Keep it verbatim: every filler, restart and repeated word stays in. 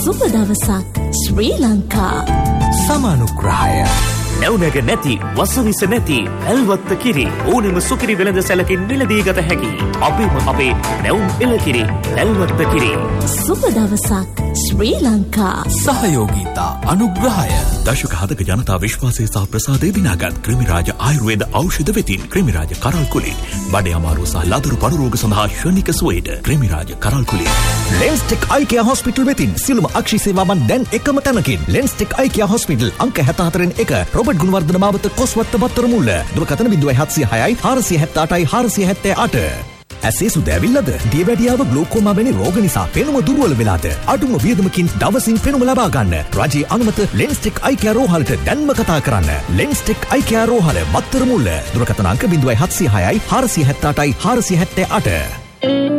සුබ දවසක් ශ්‍රී ලංකා. සමානුග්‍රහය නැවුනග නැති වසවිස නැති ඇල්වත්ත කිරි ඕනෙම සුකිරි වෙළඳ සැලකින් මිලදී ගත හැකි අපිම අපේ නැවුම් එළකිරි ඇල්වත්ත කිරි. සුබ දවසක් ශ්‍රී ලංකා. සහයෝගීතා අනුග්‍රහය දශක හතක ජනතා විශ්වාසය සහ ප්‍රසාදය දිනාගත් ක්‍රිමිරාජ ආයුර්වේද ඖෂධ වෙතින් ක්‍රිමිරාජ කරල් කුලින් බඩේ අමාරුව සහ ලදරු පඩු රෝග සඳහා ශනික සුවයට ක්‍රිමිරාජ කරල් කුලින්. ලෙන්ස්ටෙක් අයිකියා හොස්පිටල් වෙතින් සියලුම අක්ෂි සේවාවන් දැන් එකම තැනකින්. ලෙන්ස්ටෙක් අයිකියා හොස්පිටල් අංක හැත්තහතරෙන් එක රොබර්ට් ගුණවර්ධන මාවත කොස්වත්ත බත්තර මුල්ල. දුරකථන බිංදුවයි හත්සිය හයයි හාරසිය හැත්තෑ අටයි හාරසිය හැත්තෑ අට. ඇසේ සුද ඇවිල්ලද? දියවැඩියාව ග්ලෝකෝමා වැනි රෝග නිසා පෙනුම දුර්වල වෙලාද? අඩුම වියදමකින් දවසින් පෙනුම ලබා ගන්න. රජයේ අනුමත ලෙන්ස්ටෙක් අයිකියා රෝහලට දැන්ම කතා කරන්න. ලෙන්ස්ටෙක් අයිකියා රෝහල බත්තර මුල්ල. දුරකථන අංක බිංදුවයි හත්සිය හයයි හාරසිය හැත්තෑ අටයි හාරසිය හැත්තෑ අට.